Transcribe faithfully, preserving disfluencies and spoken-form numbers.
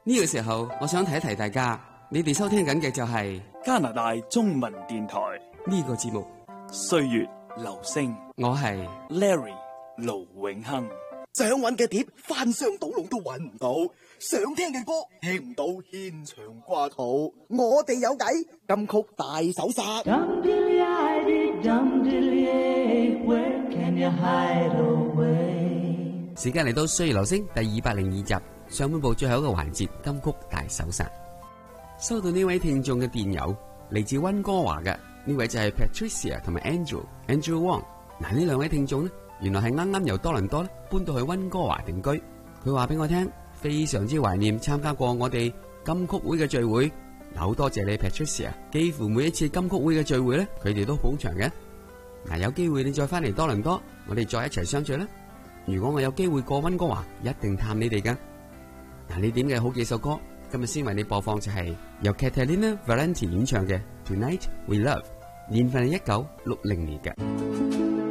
呢個時候，我想提一提大家，你哋收聽緊嘅就係加拿大中文電台呢個節目 《歲月留聲》， 我係 Larry 盧永亨。 想揾嘅碟翻箱倒籠都揾唔到，想聽嘅歌聽唔到，牽腸掛肚。我哋有計，金曲大搜殺。 時間嚟到歲月留聲第二百零二集，上半部最後一個環節金曲大搜殺。收到呢位聽眾嘅電郵，嚟自溫哥華嘅呢位就係 Patricia 同埋 Andrew Andrew Wong。嗱，呢兩位聽眾呢，原來係啱啱由多倫多咧搬到去溫哥華定居。佢話俾我聽，非常之懷念參加過我哋金曲會嘅聚會。好多謝你 Patricia， 幾乎每一次金曲會嘅聚會咧，佢哋都捧場嘅。嗱，有機會你再翻嚟多倫多，我哋再一齊相聚啦。如果我有機會過溫哥華，一定探你哋噶。嗱，你點嘅好幾首歌，今日先為你播放就係由 Catalina Valenti 演唱嘅 Tonight We Love， 年份係一九六零年嘅。